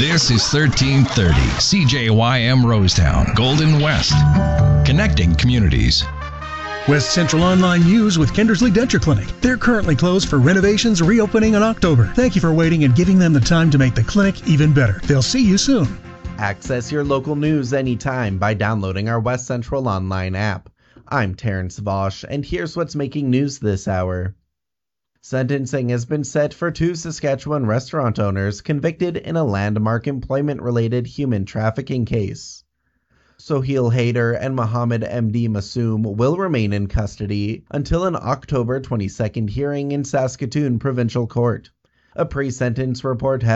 This is 1330 CJYM Rosetown, Golden West. Connecting communities. West Central Online News with Kindersley Denture Clinic. They're currently closed for renovations, reopening in October. Thank you for waiting and giving them the time to make the clinic even better. They'll see you soon. Access your local news anytime by downloading our West Central Online app. I'm Terrence Vosch, and here's what's making news this hour. Sentencing has been set for 2 Saskatchewan restaurant owners convicted in a landmark employment-related human trafficking case. Soheil Haider and Mohammed MD Massoum will remain in custody until an October 22nd hearing in Saskatoon Provincial Court. A pre-sentence report has